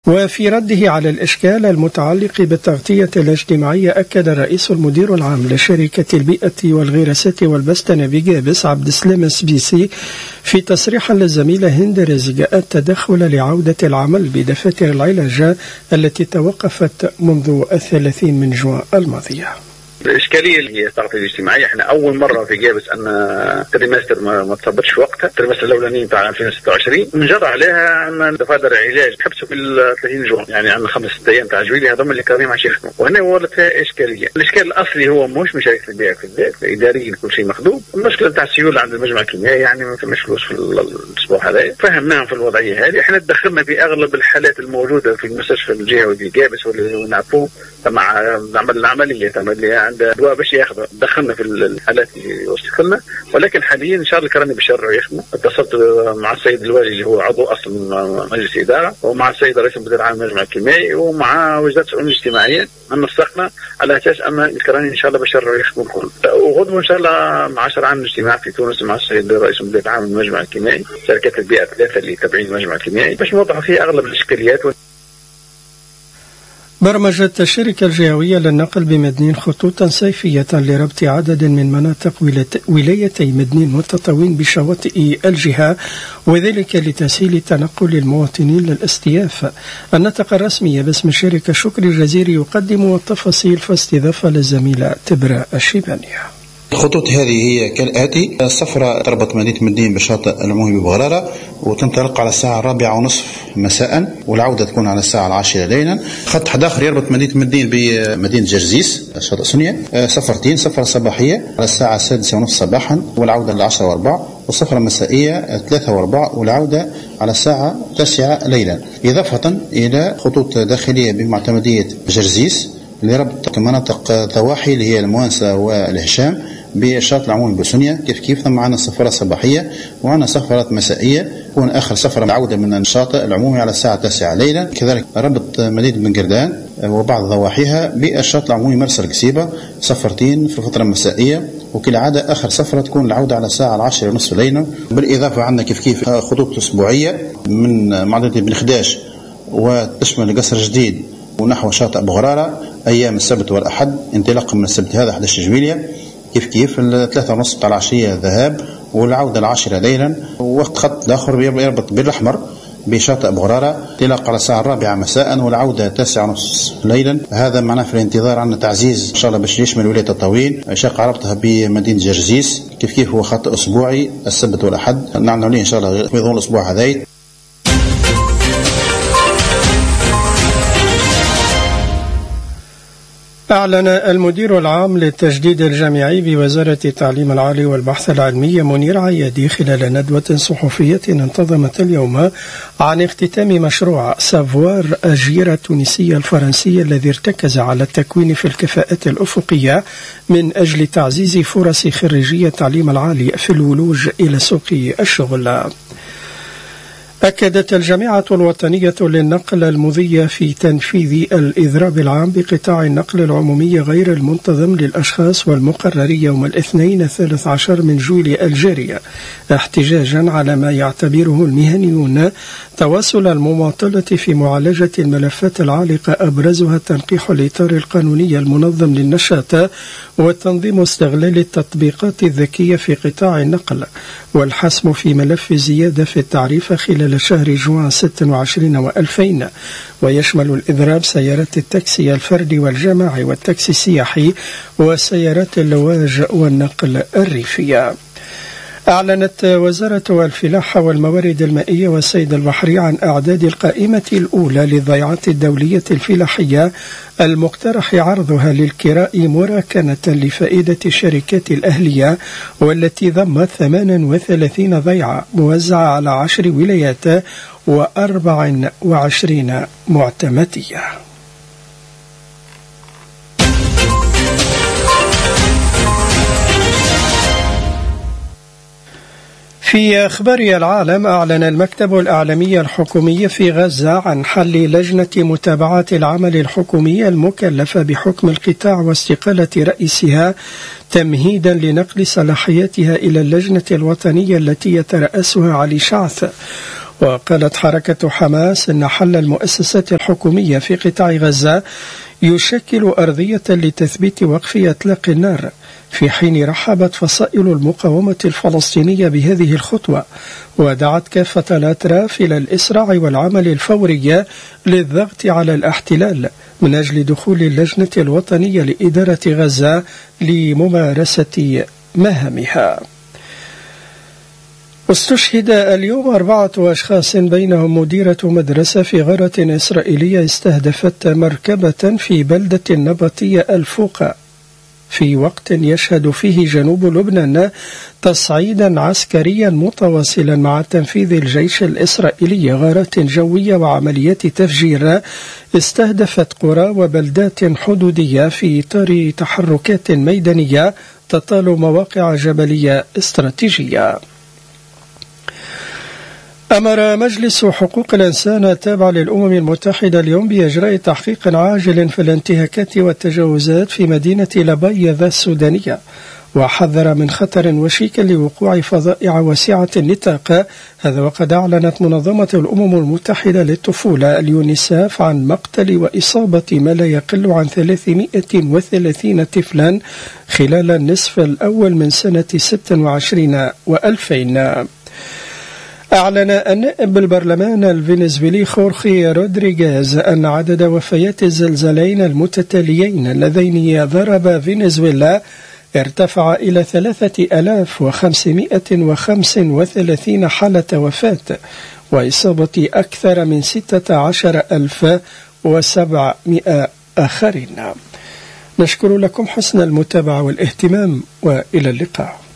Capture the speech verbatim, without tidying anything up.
وفي رده على الإشكال المتعلق بالتغطية الاجتماعية، أكد الرئيس المدير العام لشركة البيئة والغراسات والبستنة بجابس عبد السلام السبيسي في تصريح للزميلة هند رزق التدخل لعودة العمل بدفاتر العلاج التي توقفت منذ الثلاثين من جوان الماضية. الإشكالية اللي هي التغطية الاجتماعية، احنا أول مرة في جابس أن التريمستر ما, ما تصبتش في وقتها، التريمستر الأولاني بتاع ألفين وستة وعشرين نجر عليها أن دفاتر العلاج حبسوا في ثلاثين جوان، يعني عندنا خمس ست أيام تاع جويلي هذول اللي كانوا ماشي يخدموا، وهنا ولدت فيها إشكالية. الإشكال الأصلي هو مش مشاركة البيع في البيت، إداريا كل شيء مخدوم. المشكلة تاع السيولة عند المجمع الكيميائي، يعني ما فيش فلوس في الأسبوع هذا، فهمناهم في الوضعية هذه. احنا تدخلنا في أغلب الحالات الموجودة في المستشفى الجهوي في جابس واللي نعرفوه مع نعمل العملية تمام اللي عند دواء باش ياخذ، دخلنا في الحالات اللي وصلنا. ولكن حاليا ان شاء الله كراني بالشرع يخدموا. اتصلت مع السيد الوالي اللي هو عضو اصلا مجلس اداره، ومع السيد رئيس المدير العام للمجمع الكيميائي، ومع وزاره الشؤون الاجتماعيه، ان نسقنا على اساس ان الكراني ان شاء الله بالشرع يخدموا الكل. وغدوه ان شاء الله مع عشرة عام اجتماع في تونس مع السيد رئيس المدير العام للمجمع الكيميائي، شركات البيئه الثلاثه اللي تابعين المجمع الكيميائي، باش نوضحوا فيه اغلب الاشكاليات. برمجت الشركة الجهوية للنقل بمدنين خطوطا سيفية لربط عدد من مناطق ولايتي مدنين والتطاوين بشواطئ الجهة، وذلك لتسهيل تنقل المواطنين للاستياف. النطق الرسمي باسم الشركة شكري الجزيري يقدم التفاصيل، فاستضافة للزميلة تبرا الشيبانية. الخطوط هذه هي كالآتي: الصفرة تربط مدينة مدين بالشاطئ العمومي ببغرارة، وتنطلق على الساعة الرابعة ونصف مساء، والعودة تكون على الساعة العاشرة ليلا. خط حد آخر يربط مدينة مدين بمدينة جرزيس شاطئ سنية، صفرتين: صفرة صباحية على الساعة السادسة ونصف صباحا والعودة للعشرة واربع، وصفرة مسائية ثلاثة واربع والعودة على الساعة التاسعة ليلا. إضافة إلى خطوط داخلية بمعتمدية جرزيس لربط مناطق ضواحي اللي هي الموانسة والهشام بالشاطئ العمومي بسنية. كيف كيف ثم معنا صفرة صباحية وعنا صفرات مسائية، تكون آخر صفرة العودة من الشاطئ العمومي على الساعة التاسعة ليلا. كذلك ربط مدينة بن قردان وبعض ضواحيها بالشاطئ العمومي مرسى القصيبة، صفرتين في الفترة المسائية، وكالعادة آخر صفرة تكون العودة على الساعة العاشرة ونصف ليلا. بالإضافة عندنا كيف كيف خطوط أسبوعية من معدنية بن خداش وتشمل قصر جديد ونحو شاطئ بغرارة أيام السبت والأحد، انطلاقا من السبت هذا أحد عشر جويلية. كيف كيف الثلاثة ونصف تاع العشية ذهاب والعودة العاشرة ليلا. ووقت خط الآخر يربط بالأحمر بشاطئ بغرارة، انطلاق على الساعة الرابعة مساء والعودة التاسعة ونصف ليلا. هذا معناه في الانتظار عندنا تعزيز إن شاء الله باش يشمل ولاية التطاوين، شاق ربطها بمدينة جرزيس. كيف كيف هو خط أسبوعي السبت والأحد، نعمل عليه إن شاء الله في ظل الأسبوع هذا. أعلن المدير العام للتجديد الجامعي بوزارة التعليم العالي والبحث العلمي منير عيادي خلال ندوة صحفية انتظمت اليوم عن اختتام مشروع سافوار الجيرة التونسية الفرنسية الذي ارتكز على التكوين في الكفاءات الأفقية من أجل تعزيز فرص خريجي التعليم العالي في الولوج إلى سوق الشغل. أكدت الجامعة الوطنية للنقل المضية في تنفيذ الإضراب العام بقطاع النقل العمومي غير المنتظم للأشخاص والمقرر يوم الاثنين الثالث عشر من جويلية الجارية، احتجاجا على ما يعتبره المهنيون تواصل المماطلة في معالجة الملفات العالقة، أبرزها تنقيح الإطار القانوني المنظم للنشاط وتنظيم استغلال التطبيقات الذكية في قطاع النقل، والحسم في ملف الزيادة في التعريف خلال شهر جوان ستة وعشرين وألفين. ويشمل الإضراب سيارات التاكسي الفردي والجماعي والتاكسي السياحي وسيارات اللواج والنقل الريفية. أعلنت وزارة الفلاحة والموارد المائية والصيد البحري عن إعداد القائمة الأولى للضيعات الدولية الفلاحية المقترح عرضها للكراء مراكنة لفائدة الشركات الأهلية، والتي ضمت ثمانية وثلاثين ضيعة موزعة على عشر ولايات وأربع وعشرين معتمدية. في أخبار العالم، أعلن المكتب الإعلامي الحكومي في غزة عن حل لجنة متابعة العمل الحكومي المكلفة بحكم القطاع واستقالة رئيسها، تمهيدا لنقل صلاحياتها إلى اللجنة الوطنية التي يترأسها علي شعث. وقالت حركة حماس أن حل المؤسسات الحكومية في قطاع غزة يشكل أرضية لتثبيت وقف إطلاق النار، في حين رحبت فصائل المقاومة الفلسطينية بهذه الخطوة، ودعت كافة الأطراف إلى الإسراع والعمل الفوري للضغط على الاحتلال من أجل دخول اللجنة الوطنية لإدارة غزة لممارسة مهامها. استشهد اليوم أربعة أشخاص بينهم مديرة مدرسة في غارة إسرائيلية استهدفت مركبة في بلدة النبطية الفوقة، في وقت يشهد فيه جنوب لبنان تصعيدا عسكريا متواصلا مع تنفيذ الجيش الإسرائيلي غارات جوية وعمليات تفجير استهدفت قرى وبلدات حدودية في إطار تحركات ميدانية تطال مواقع جبلية استراتيجية. أمر مجلس حقوق الإنسان التابع للأمم المتحدة اليوم بإجراء تحقيق عاجل في الانتهاكات والتجاوزات في مدينة لبيض السودانية، وحذر من خطر وشيك لوقوع فظائع واسعة النطاق. هذا وقد أعلنت منظمة الأمم المتحدة للطفولة اليونيسيف عن مقتل وإصابة ما لا يقل عن ثلاثمائة وثلاثين طفلا خلال النصف الأول من سنة ستة وعشرين وألفين. أعلن النائب بالبرلمان الفنزويلي خورخي رودريغيز أن عدد وفيات الزلزالين المتتاليين اللذين ضرب فنزويلا ارتفع إلى ثلاثة آلاف وخمسمائة وخمسة وثلاثين حالة وفاة وإصابة أكثر من ستة عشر ألف وسبعمائة آخرين. نشكر لكم حسن المتابعة والاهتمام، وإلى اللقاء.